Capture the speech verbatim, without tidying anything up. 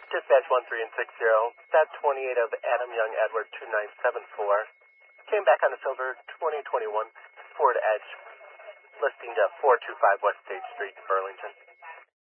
Dispatch one three and six zero, stat twenty-eight of Adam Young Edward two nine seven four. Came back on a silver twenty twenty-one Ford Edge, listing to four two five West State Street, Burlington.